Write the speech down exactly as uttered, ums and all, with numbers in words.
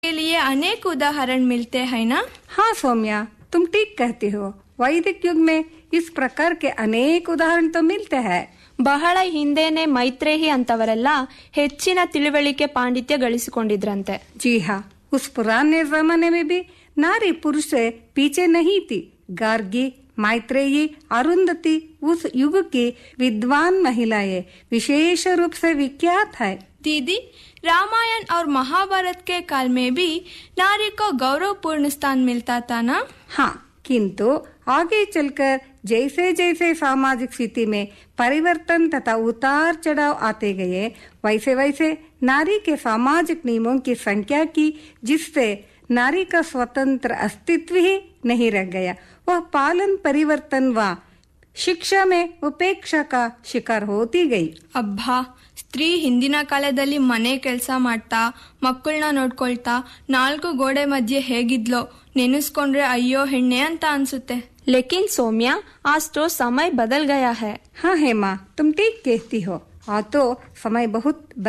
के लिए अनेक उदाहरण मिलते हैं ना? हाँ सौम्या, तुम ठीक कहती हो। वैदिक युग में इस प्रकार के अनेक उदाहरण तो मिलते हैं। ಬಹಳ ಹಿಂದೆನೆ ಮೈತ್ರೇಯಿ ಅಂತವರೆಲ್ಲ ಹೆಚ್ಚಿನ ತಿಳುವಳಿಕೆ ಪಾಂಡಿತ್ಯ ಗಳಿಸಿಕೊಂಡಿದ್ರಂತೆ. जी हाँ, उस पुराने जमाने में भी नारी पुरुष से पीछे नहीं थी। गार्गी, मैत्रेयी, अरुंधति उस युग की विद्वान महिलाएं विशेष रूप से विख्यात है। दीदी, रामायण और महाभारत के काल में भी नारी को गौरवपूर्ण स्थान मिलता था ना? हाँ, किंतु आगे चलकर जैसे जैसे सामाजिक स्थिति में परिवर्तन तथा उतार चढ़ाव आते गए, वैसे वैसे नारी के सामाजिक नियमों की संख्या की, जिससे नारी का स्वतंत्र अस्तित्व ही नहीं रह गया। वह पालन परिवर्तन व ಶಿಕ್ಷಾ ಮೇ ಉಪೇಕ್ಷಾ ಕಾ ಶಿಕಾರ ಹೋತಿ ಗೈ. ಅಬ್ಬಾ, ಸ್ತ್ರೀ ಹಿಂದಿನ ಕಾಲದಲ್ಲಿ ಮನೆ ಕೆಲಸ ಮಾಡ್ತಾ ಮಕ್ಕಳನ್ನ ನೋಡ್ಕೊಳ್ತಾ ನಾಲ್ಕು ಗೋಡೆ ಮಧ್ಯೆ ಹೇಗಿದ್ಲೋ ನೆನೆಸ್ಕೊಂಡ್ರೆ ಅಯ್ಯೋ ಹೆಣ್ಣೆ ಅಂತ ಅನ್ಸುತ್ತೆ. लेकिन सौम्या, आज तो समय बदल गया है. हाँ हेमा, तुम ठीक कहती हो। हाँ तो समय बहुत